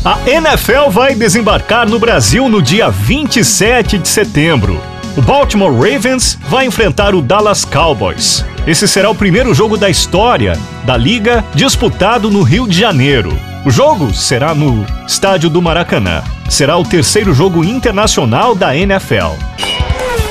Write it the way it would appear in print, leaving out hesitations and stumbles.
A NFL vai desembarcar no Brasil no dia 27 de setembro. O Baltimore Ravens vai enfrentar o Dallas Cowboys. Esse será o primeiro jogo da história da liga disputado no Rio de Janeiro. O jogo será no estádio do Maracanã. Será o terceiro jogo internacional da NFL.